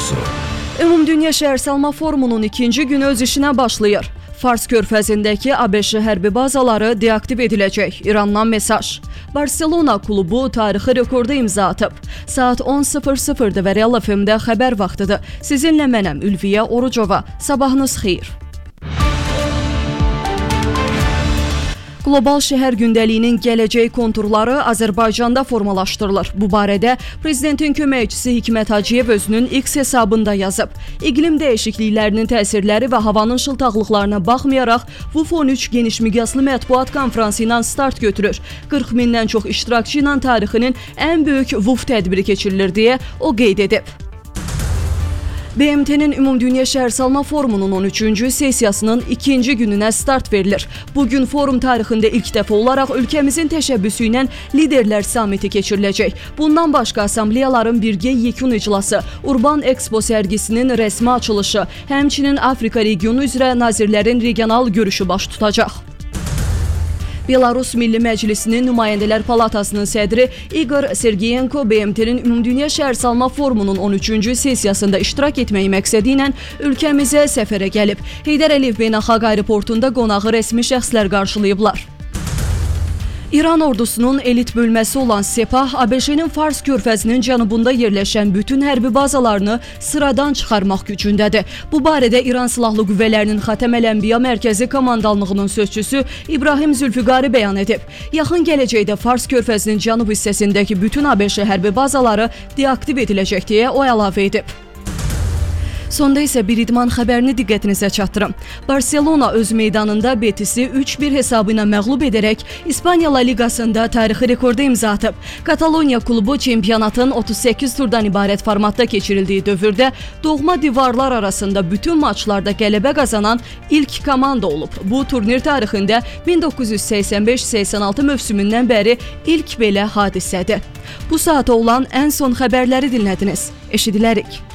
Radyosu. Ümumdünya Şəhərsalma Forumunun ikinci günü öz işinə başlayır. Fars körfəzindəki ABŞ hərbi bazaları deaktiv ediləcək. İrandan mesaj. Barselona klubu tarixi rekorda imza atıb. Saat 10:00-da və Real FM-də xəbər vaxtıdır. Sizinlə mənəm Ülviyə Orucova. Sabahınız xeyir. Qlobal şəhər gündəliyinin gələcək konturları Azərbaycanda formalaşdırılır. Bu barədə Prezidentin köməkçisi Hikmət Hacıyev özünün X hesabında yazıb. İqlim dəyişikliklərinin təsirləri və havanın şıltaqlıqlarına baxmayaraq, WUF 13 geniş miqyaslı mətbuat konfransı ilə start götürür. 40 mindən çox iştirakçı ilə tarixinin ən böyük WUF tədbiri keçirilir deyə o qeyd edib. BMT-nin Ümumdünya Şəhərsalma Forumunun 13-cü sessiyasının ikinci gününə start verilir. Bugün forum tarixində ilk dəfə olaraq ölkəmizin təşəbbüsü ilə liderlər samiti keçiriləcək. Bundan başqa assambleyaların birgə yekun iclası, Urban Expo sərgisinin rəsmi açılışı, həmçinin Afrika regionu üzrə nazirlərin regional görüşü baş tutacaq. Belarus Milli Məclisinin Nümayəndələr Palatasının sədri Igor Sergeyenko BMT-nin Ümumdünya Şəhərsalma Forumunun 13-cü sessiyasında iştirak etməyi məqsədi ilə ölkəmizə səfərə gəlib. Heydər Əliyev Beynəlxalq Aeroportunda qonağı rəsmi şəxslər qarşılayıblar. İran ordusunun elit bölməsi olan Sepah, ABŞ-nin Fars körfəzinin cənubunda yerləşən bütün hərbi bazalarını sıradan çıxarmaq gücündədir. Bu barədə İran Silahlı Qüvvələrinin Xatəm Əl-Ənbiya Mərkəzi Komandanlığının sözçüsü İbrahim Zülfüqari bəyan edib. Yaxın gələcəkdə Fars körfəzinin cənub hissəsindəki bütün ABŞ hərbi bazaları deaktiv ediləcək deyə o əlavə edib. Sonda isə bir idman xəbərini diqqətinizə çatdırım. Barselona öz meydanında Betisi 3-1 hesabı ilə məğlub edərək İspaniya La Ligasında tarixi rekorda imza atıb. Kataloniya klubu çempionatın 38 turdan ibarət formatda keçirildiyi dövrdə doğma divarlar arasında bütün maçlarda qələbə qazanan ilk komanda olub. Bu turnir tarixində 1985-86 mövsümündən bəri ilk belə hadisədir. Bu saata olan ən son xəbərləri dinlədiniz. Eşidilərik.